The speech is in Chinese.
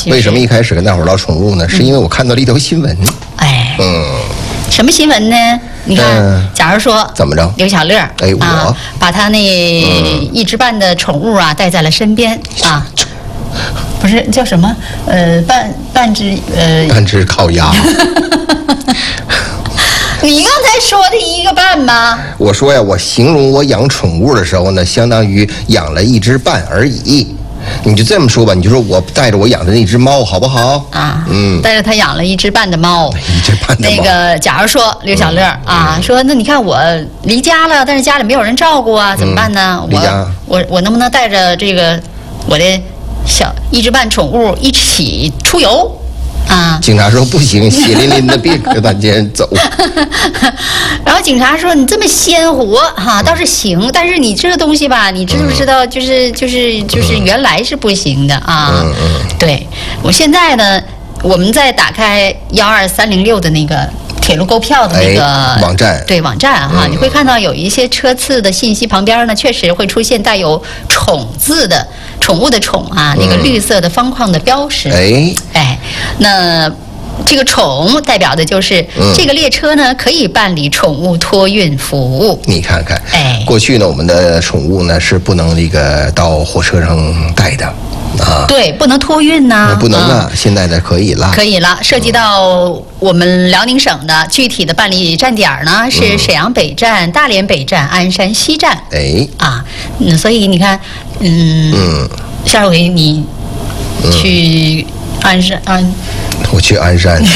为什么一开始跟大伙儿唠宠物呢？是因为我看到了一条新闻。 什么新闻呢？你看，假如说怎么着， 刘小乐， 我把他那一只半的宠物啊带在了身边啊，不是叫什么半只烤鸭。 你刚才说的一个半吗？ 我说呀，我形容我养宠物的时候呢，相当于养了一只半而已。你就这么说吧，你就说我带着我养的那只猫，好不好？ 带着他养了一只半的猫。 一只半的猫。 那个，假如说刘小乐说，那你看我离家了，但是家里没有人照顾啊，怎么办呢？我能不能带着这个我的一只半宠物一起出游？ 警察说不行，血淋淋的，别跟他家人走。 然后警察说你这么鲜活倒是行，但是你这个东西吧，你知不知道？就是原来是不行的啊。对，我现在呢，我们在打开12306的那个铁路购票的那个网站， 对网站你会看到有一些车次的信息旁边呢，确实会出现带有“宠”字的宠物的“宠”那个绿色的方框的标识。那这个“宠”代表的就是这个列车呢可以办理宠物托运服务。 你看看，过去呢，我们的宠物呢是不能到火车上带的。 对，不能托运呐， 不能啊。现在呢，可以了， 可以了。涉及到我们辽宁省的具体的办理站点呢，是沈阳北站、大连北站、鞍山西站。所以你看，下回你去鞍山我去鞍山，